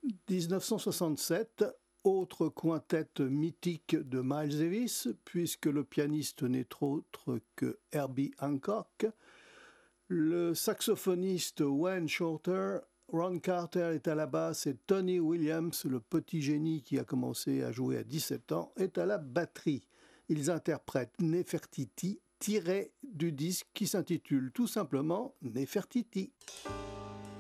1967, autre quintet mythique de Miles Davis, puisque le pianiste n'est autre que Herbie Hancock. Le saxophoniste Wayne Shorter, Ron Carter est à la basse et Tony Williams, le petit génie qui a commencé à jouer à 17 ans, est à la batterie. Ils interprètent Nefertiti, tiré du disque qui s'intitule tout simplement Nefertiti.